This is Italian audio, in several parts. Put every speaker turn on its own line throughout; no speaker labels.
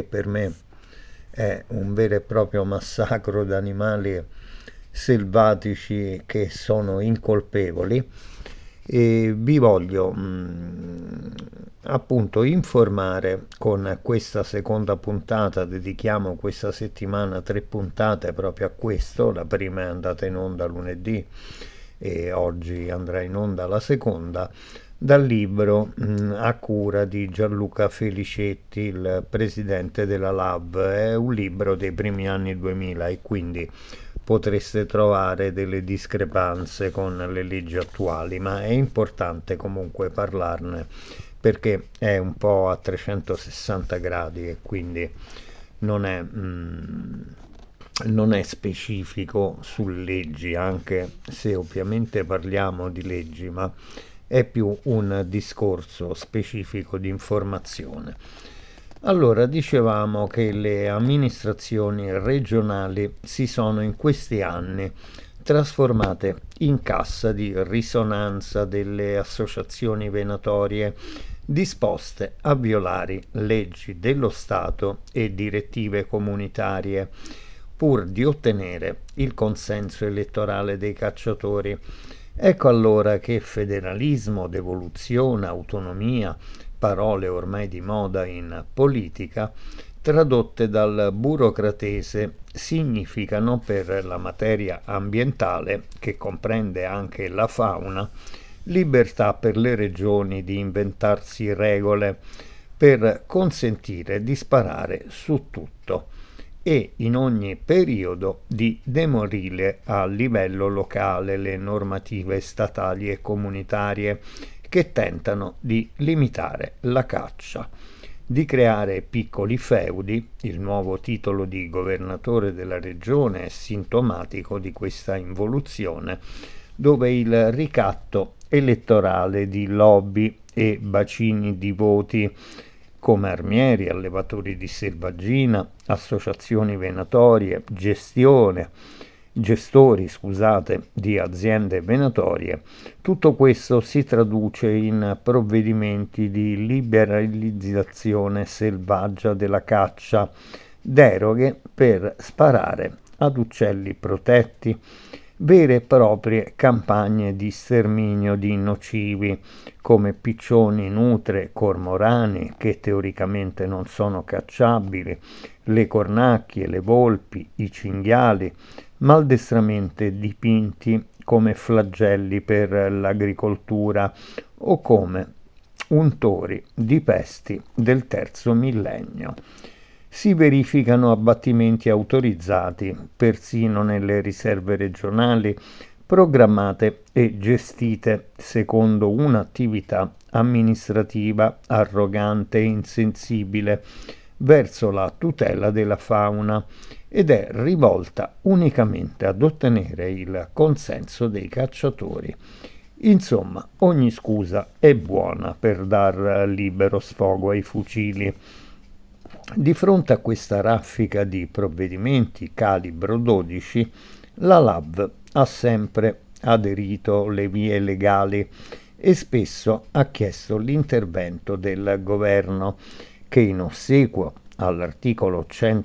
per me è un vero e proprio massacro di animali selvatici che sono incolpevoli. E vi voglio appunto informare con questa seconda puntata. Dedichiamo questa settimana 3 puntate proprio a questo. La prima è andata in onda lunedì e oggi andrà in onda la seconda, dal libro a cura di Gianluca Felicetti, il presidente della LAV. È un libro dei primi anni 2000 e quindi potreste trovare delle discrepanze con le leggi attuali, ma è importante comunque parlarne perché è un po' a 360 gradi e quindi non è specifico su leggi, anche se ovviamente parliamo di leggi, ma è più un discorso specifico di informazione. Allora, dicevamo che le amministrazioni regionali si sono in questi anni trasformate in cassa di risonanza delle associazioni venatorie disposte a violare leggi dello Stato e direttive comunitarie pur di ottenere il consenso elettorale dei cacciatori. Ecco allora che federalismo, devoluzione, autonomia, parole ormai di moda in politica, tradotte dal burocratese, significano per la materia ambientale, che comprende anche la fauna, libertà per le regioni di inventarsi regole per consentire di sparare su tutto e in ogni periodo di demolire a livello locale le normative statali e comunitarie che tentano di limitare la caccia, di creare piccoli feudi. Il nuovo titolo di governatore della regione è sintomatico di questa involuzione, dove il ricatto elettorale di lobby e bacini di voti come armieri, allevatori di selvaggina, associazioni venatorie, gestori di aziende venatorie, tutto questo si traduce in provvedimenti di liberalizzazione selvaggia della caccia, deroghe per sparare ad uccelli protetti, vere e proprie campagne di sterminio di nocivi come piccioni, nutre, cormorani che teoricamente non sono cacciabili, le cornacchie, le volpi, i cinghiali, maldestramente dipinti come flagelli per l'agricoltura o come untori di pesti del terzo millennio. Si verificano abbattimenti autorizzati persino nelle riserve regionali, programmate e gestite secondo un'attività amministrativa arrogante e insensibile verso la tutela della fauna ed è rivolta unicamente ad ottenere il consenso dei cacciatori. Insomma, ogni scusa è buona per dar libero sfogo ai fucili. Di fronte a questa raffica di provvedimenti calibro 12, la LAV ha sempre aderito le vie legali e spesso ha chiesto l'intervento del governo che, in ossequio all'articolo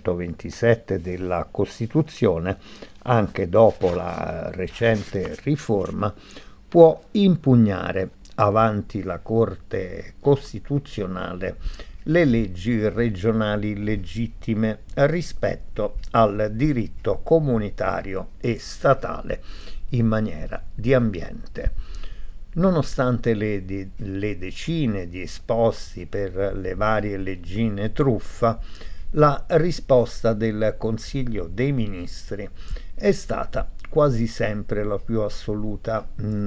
127 della Costituzione, anche dopo la recente riforma, può impugnare avanti la Corte Costituzionale le leggi regionali legittime rispetto al diritto comunitario e statale in maniera di ambiente. Nonostante le decine di esposti per le varie leggine truffa, la risposta del Consiglio dei Ministri è stata quasi sempre la più assoluta,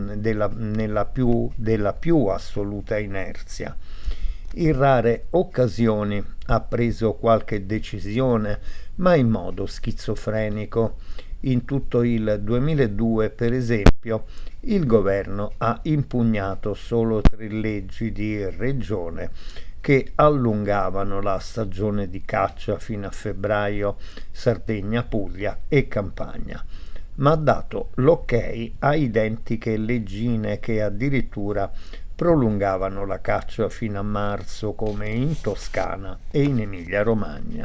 della più assoluta inerzia. In rare occasioni ha preso qualche decisione, ma in modo schizofrenico. In tutto il 2002, per esempio, il governo ha impugnato solo 3 leggi di regione che allungavano la stagione di caccia fino a febbraio, Sardegna, Puglia e Campania, ma ha dato l'ok a identiche leggine che addirittura prolungavano la caccia fino a marzo, come in Toscana e in Emilia-Romagna.